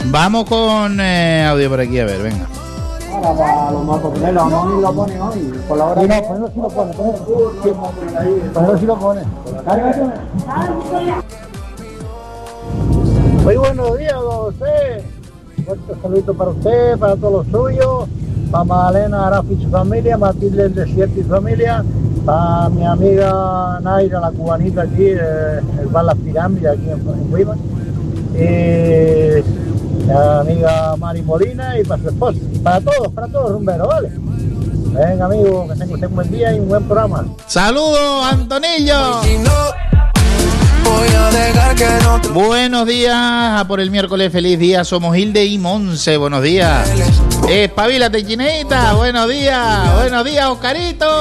Vamos con audio por aquí, a ver, venga. Ahora para los motoconeros, a mí lo ponen hoy. Por la hora no, ponelo si lo pone, ponelo si lo pone. Muy buenos días, don José. Fuerte saludito para usted, para todos los suyos, para Magdalena Arafi y su familia, Matilde del Desierto y su familia, para mi amiga Naira, la cubanita aquí, el bar Las Pirámides, aquí en Huiman, y mi amiga Mari Molina y para su esposa, para todos rumberos, ¿vale? Venga, amigo, que tenga usted un buen día y un buen programa. ¡Saludos, Antonillo! Voy a dejar que no te... Buenos días, a por el miércoles, feliz día, somos Hilde y Monse, buenos días. Espabilate, Chineita, buenos días, Oscarito.